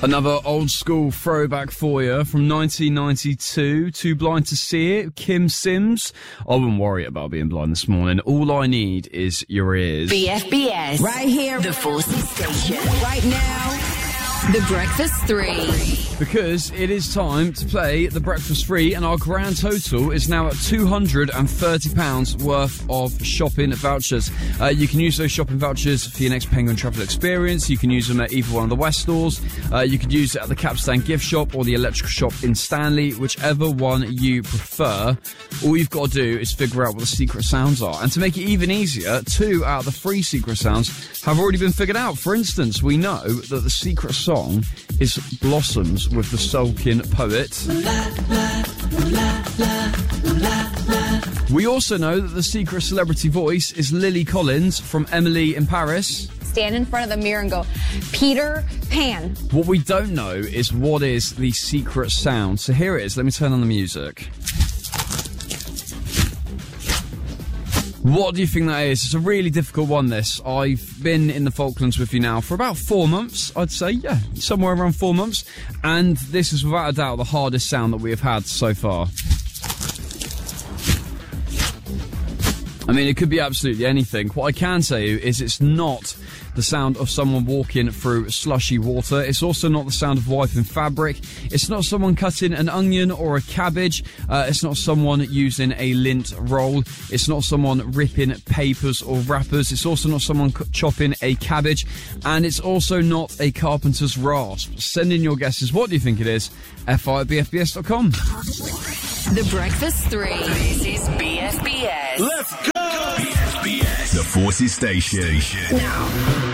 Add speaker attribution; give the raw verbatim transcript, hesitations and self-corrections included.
Speaker 1: Another old school throwback for you from nineteen ninety-two, Too Blind to See It, Kim Sims. I wouldn't worry about being blind this morning. All I need is your ears.
Speaker 2: B F B S. Right here. The Forces Station. Right now. The Breakfast three.
Speaker 1: Because it is time to play The Breakfast Three, and our grand total is now at two hundred thirty pounds worth of shopping vouchers. Uh, you can use those shopping vouchers for your next Penguin travel experience. You can use them at either one of the West stores. Uh, you could use it at the Capstan gift shop or the electrical shop in Stanley, whichever one you prefer. All you've got to do is figure out what the secret sounds are. And to make it even easier, two out of the three secret sounds have already been figured out. For instance, we know that the secret song is Blossoms with the Sulking Poet. We also know that the secret celebrity voice is Lily Collins from Emily in Paris.
Speaker 3: Stand in front of the mirror and go, Peter Pan.
Speaker 1: What we don't know is what is the secret sound. So here it is. Let me turn on the music. What do you think that is? It's a really difficult one, this. I've been in the Falklands with you now for about four months, I'd say. Yeah, somewhere around four months. And this is without a doubt the hardest sound that we have had so far. I mean, it could be absolutely anything. What I can say is it's not the sound of someone walking through slushy water. It's also not the sound of wiping fabric. It's not someone cutting an onion or a cabbage. Uh, it's not someone using a lint roll. It's not someone ripping papers or wrappers. It's also not someone chopping a cabbage. And it's also not a carpenter's rasp. Send in your guesses. What do you think it is? F I at B F B S dot com.
Speaker 2: The Breakfast three. This is B F B S.
Speaker 4: Let's go! B F B S. The Forces Station.
Speaker 2: Now.